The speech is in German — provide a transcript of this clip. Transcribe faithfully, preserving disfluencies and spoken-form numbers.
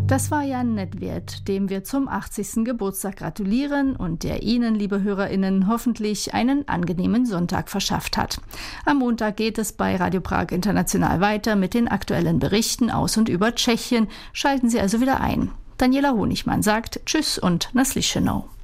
Das war Jan Nedvěd, dem wir zum achtzigsten Geburtstag gratulieren und der Ihnen, liebe HörerInnen, hoffentlich einen angenehmen Sonntag verschafft hat. Am Montag geht es bei Radio Prag International weiter mit den aktuellen Berichten aus und über Tschechien. Schalten Sie also wieder ein. Daniela Honigmann sagt Tschüss und Naslischenou.